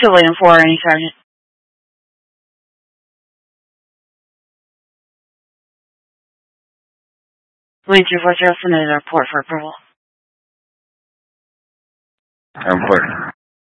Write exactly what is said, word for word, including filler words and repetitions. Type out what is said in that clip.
Still waiting for any sergeant. Waiting for just another report for approval. I'm clear.